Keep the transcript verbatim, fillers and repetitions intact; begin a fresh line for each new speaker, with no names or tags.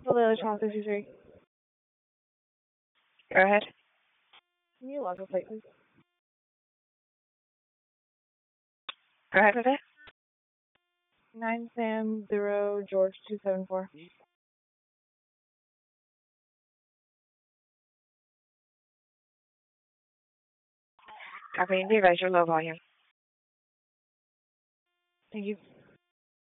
Hello, Daily Channel sixty-three.
Go ahead.
Can you log a plate, please?
Go ahead with it.
Nine Sam Zero George two seven four.
Copy and device, your low volume.
Thank you.